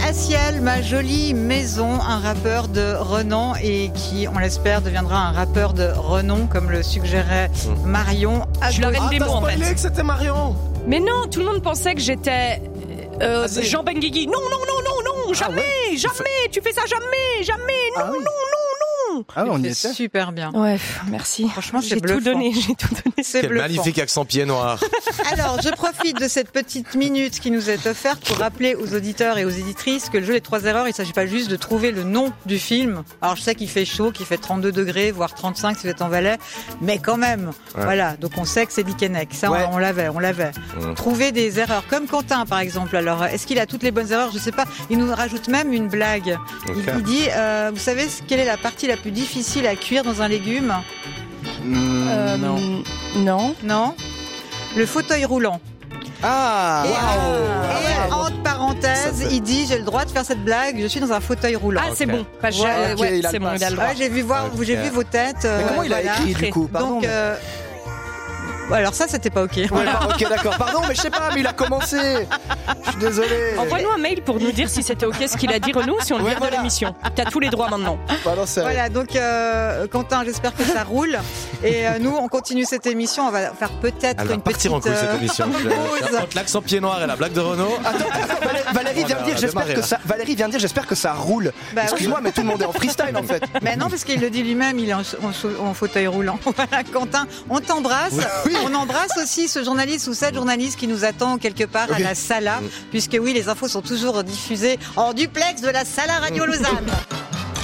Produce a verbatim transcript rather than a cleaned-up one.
Aciel, ma jolie maison, un rappeur de renom et qui, on l'espère, deviendra un rappeur de renom, comme le suggérait Marion. Je suis la reine Ah, des t'as mots en spoilé fait. que c'était Marion. Mais non, tout le monde pensait que j'étais euh, Ah, c'est- Jean Benguigui. Non, non, non, non, non, jamais, ouais jamais, tu fais ça jamais, jamais, non, Ah oui. non, non, non. Ah, on y C'est était. super bien. Ouais, merci. Franchement, c'est j'ai tout bluffant. donné, j'ai tout donné. C'est Quel bluffant. magnifique accent pied noir. Alors, je profite de cette petite minute qui nous est offerte pour rappeler aux auditeurs et aux éditrices que le jeu des trois erreurs, il ne s'agit pas juste de trouver le nom du film. Alors, je sais qu'il fait chaud, qu'il fait trente-deux degrés, voire trente-cinq si vous êtes en Valais, mais quand même. Ouais. Voilà, donc on sait que c'est Dickeneck. Ça, Ouais. on, on l'avait, on l'avait. Mmh. Trouver des erreurs, comme Quentin, par exemple. Alors, est-ce qu'il a toutes les bonnes erreurs? Je sais pas. Il nous rajoute même une blague. Il, Ok. il dit, euh, vous savez quelle est la partie la plus difficile à cuire dans un légume? Mmh, Euh, non. non. Non? Le fauteuil roulant. Ah, Et, waouh. et entre parenthèses, Ça, c'est- il dit, j'ai le droit de faire cette blague, je suis dans un fauteuil roulant. Ah, c'est Ok. bon. Bah, j'ai- Voilà. Ok, ouais, il a c'est le bon, pass. il a le droit. Ouais, j'ai vu voir, Ok. j'ai vu vos têtes. euh, Mais comment il a voilà. écrit du coup? Pardon. Donc, mais- euh, ouais, alors ça, c'était pas ok. Ouais, bah, ok, d'accord. Pardon, mais je sais pas, mais il a commencé. Je suis désolé. Envoie-nous un mail pour nous dire si c'était ok ce qu'il a dit, Renaud, si on le Ouais, vire voilà. de l'émission. T'as tous les droits maintenant. Pardon, c'est Voilà, donc euh, Quentin, j'espère que ça roule. Et euh, nous, on continue cette émission. On va faire peut-être Elle va une partir petite en couille cette euh, émission. Je- pause. Entre l'accent pied noir et la blague de Renaud. Attends, attends, Valé- Valérie On vient a de dire, j'espère démarré, que là. ça. Valérie vient de dire, j'espère que ça roule. Bah, Excuse-moi, mais tout le monde est en freestyle en fait. Mais non, parce qu'il le dit lui-même, il est en, en- en fauteuil roulant. Voilà, Quentin, on t'embrasse. Oui. On embrasse aussi ce journaliste ou cette journaliste qui nous attend quelque part à Oui. la Sala, puisque oui, les infos sont toujours diffusées en duplex de la Sala Radio Lausanne.